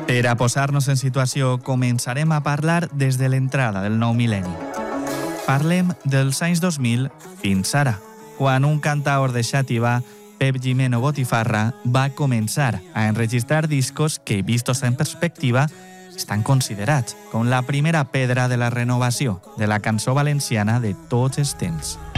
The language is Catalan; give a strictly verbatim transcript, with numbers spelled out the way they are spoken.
Per a posar-nos en situació, començarem a parlar des de l'entrada del nou mil·lenni. Parlem dels anys dos mil fins ara, quan un cantaor de Xàtiva, Pep Gimeno Botifarra, va començar a enregistrar discos que, vistos en perspectiva, estan considerats com la primera pedra de la renovació de la cançó valenciana de tots els temps.